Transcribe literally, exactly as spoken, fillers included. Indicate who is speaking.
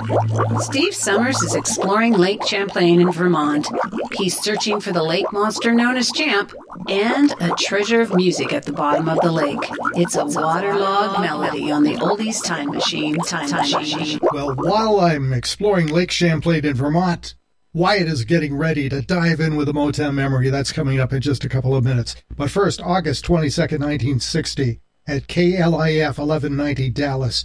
Speaker 1: Steve Summers is exploring Lake Champlain in Vermont. He's searching for the lake monster known as Champ and a treasure of music at the bottom of the lake. It's a waterlogged melody on the oldies time machine. Time, time machine.
Speaker 2: Well, while I'm exploring Lake Champlain in Vermont, Wyatt is getting ready to dive in with a Motown memory. That's coming up in just a couple of minutes. But first, August twenty-second, nineteen sixty, at K L I F eleven ninety Dallas,